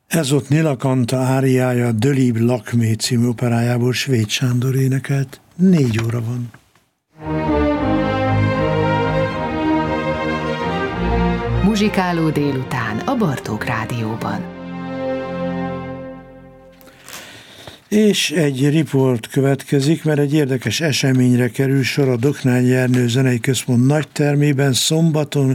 Ez ott Nilakanta áriája Dölib Lakmé című operájából Svéd Sándor énekelt. 4 óra van. Muzsikáló délután a Bartók Rádióban. És egy riport következik, mert egy érdekes eseményre kerül sor a Doknányi Ernő Zenei Központ nagytermében szombaton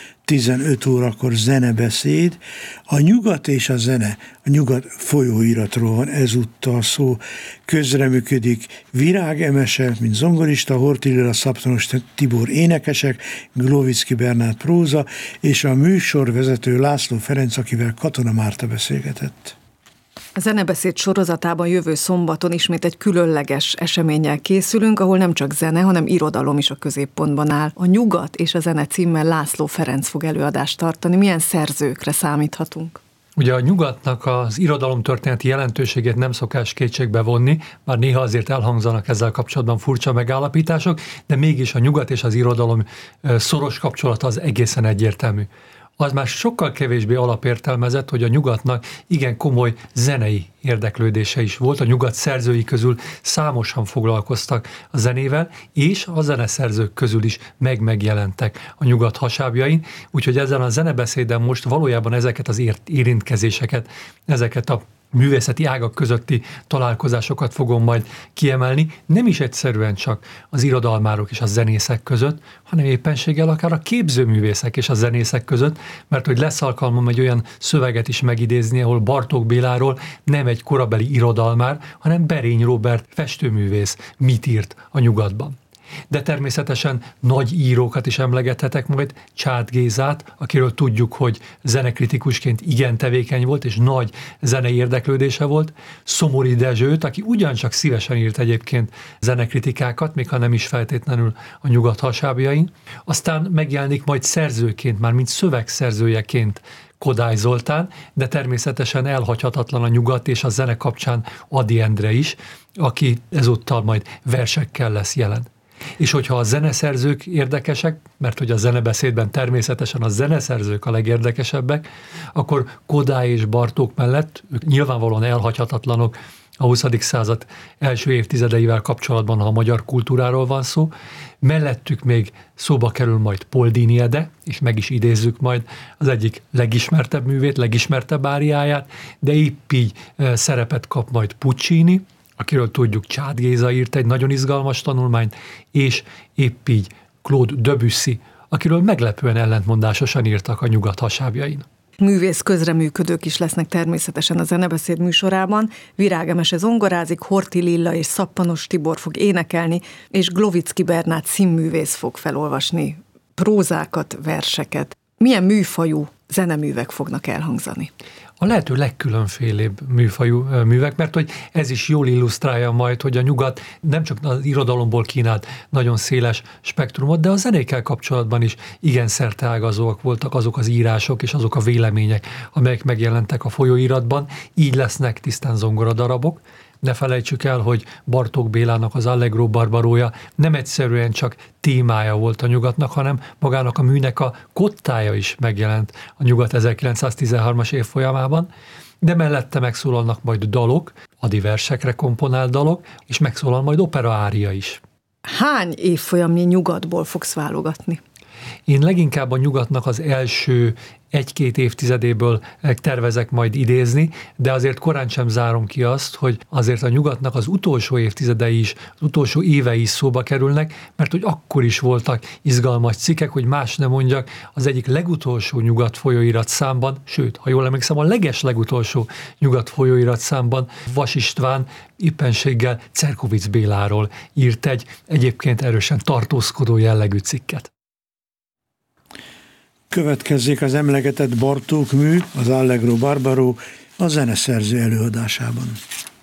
15 órakor zenebeszéd. A Nyugat és a zene, a Nyugat folyóiratról van ezúttal szó. Közreműködik Virág Emese, mint zongorista, Horthy Lilla, Szabtanos Tibor énekesek, Glovicki Bernát próza, és a műsorvezető László Ferenc, akivel Katona Márta beszélgetett. A zenebeszéd sorozatában jövő szombaton ismét egy különleges eseménnyel készülünk, ahol nem csak zene, hanem irodalom is a középpontban áll. A Nyugat és a zene címmel László Ferenc fog előadást tartani. Milyen szerzőkre számíthatunk? Ugye a Nyugatnak az irodalomtörténeti jelentőségét nem szokás kétségbe vonni, bár néha azért elhangzanak ezzel kapcsolatban furcsa megállapítások, de mégis a Nyugat és az irodalom szoros kapcsolata az egészen egyértelmű. Az már sokkal kevésbé alapértelmezett, hogy a Nyugatnak igen komoly zenei érdeklődése is volt. A Nyugat szerzői közül számosan foglalkoztak a zenével, és a zeneszerzők közül is megjelentek a Nyugat hasábjain. Úgyhogy ezen a zenebeszéden most valójában ezeket az érintkezéseket, ezeket a művészeti ágak közötti találkozásokat fogom majd kiemelni, nem is egyszerűen csak az irodalmárok és a zenészek között, hanem éppenséggel akár a képzőművészek és a zenészek között, mert hogy lesz alkalmam egy olyan szöveget is megidézni, ahol Bartók Béláról nem egy korabeli irodalmár, hanem Berény Róbert festőművész mit írt a Nyugatban. De természetesen nagy írókat is emlegethetek majd, Csád Gézát, akiről tudjuk, hogy zenekritikusként igen tevékeny volt, és nagy zenei érdeklődése volt, Szomori Dezsőt, aki ugyancsak szívesen írt egyébként zenekritikákat, még ha nem is feltétlenül a Nyugat hasábjain. Aztán megjelenik majd szerzőként, már mint szövegszerzőjeként Kodály Zoltán, de természetesen elhagyhatatlan a Nyugat és a zene kapcsán Ady Endre is, aki ezúttal majd versekkel lesz jelen. És hogyha a zeneszerzők érdekesek, mert hogy a zenebeszédben természetesen a zeneszerzők a legérdekesebbek, akkor Kodály és Bartók mellett ők nyilvánvalóan elhagyhatatlanok a 20. század első évtizedeivel kapcsolatban, ha a magyar kultúráról van szó. Mellettük még szóba kerül majd Poldini Ede, és meg is idézzük majd az egyik legismertebb művét, legismertebb áriáját, de épp így szerepet kap majd Puccini, akiről tudjuk, Csád Géza írt egy nagyon izgalmas tanulmányt, és épp így Claude Debussy, akiről meglepően ellentmondásosan írtak a Nyugat hasábjain. Művész közreműködők is lesznek természetesen a zenebeszéd műsorában. Virág Emese zongorázik, Horthy Lilla és Szappanos Tibor fog énekelni, és Glovicki Bernát színművész fog felolvasni prózákat, verseket. Milyen műfajú zeneművek fognak elhangzani? A lehető legkülönfélébb műfajú művek, mert hogy ez is jól illusztrálja majd, hogy a Nyugat nem csak az irodalomból kínált nagyon széles spektrumot, de a zenékkel kapcsolatban is igen szerteágazóak voltak azok az írások és azok a vélemények, amelyek megjelentek a folyóiratban. Így lesznek tisztán zongoradarabok. Ne felejtsük el, hogy Bartók Bélának az Allegro Barbarója nem egyszerűen csak témája volt a Nyugatnak, hanem magának a műnek a kottája is megjelent a Nyugat 1913-as év folyamában, de mellette megszólalnak majd dalok, Ady versekre komponált dalok, és megszólal majd operaária is. Hány évfolyamnyi Nyugatból fogsz válogatni? Én leginkább a Nyugatnak az első 1-2 évtizedéből tervezek majd idézni, de azért korán sem zárom ki azt, hogy azért a Nyugatnak az utolsó évtizedei is, az utolsó évei is szóba kerülnek, mert hogy akkor is voltak izgalmas cikkek, hogy más nem mondjak, az egyik legutolsó Nyugat folyóirat számban, sőt, ha jól emlékszem, a legutolsó Nyugat folyóirat számban Vas István éppenséggel Cerkovicz Béláról írt egy egyébként erősen tartózkodó jellegű cikket. Következzék az emlegetett Bartók mű, az Allegro Barbaro a zeneszerző előadásában.